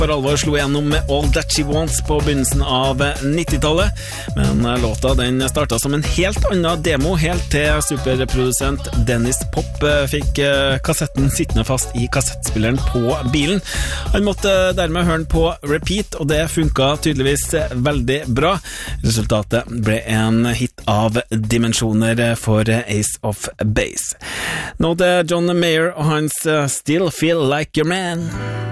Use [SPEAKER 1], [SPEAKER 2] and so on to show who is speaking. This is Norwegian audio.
[SPEAKER 1] for alvor slo gjennom med All That She Wants på begynnelsen av 90-tallet, men låta den startet som en helt annen demo helt til superprodusent Dennis Pop fikk kassetten sittende fast i kassettspilleren på bilen. Han måtte dermed høre den på repeat, og det funket tydeligvis veldig bra. Resultatet ble en hit av dimensjoner for Ace of Base. Nå til John Mayer og hans Still Feel Like Your Man.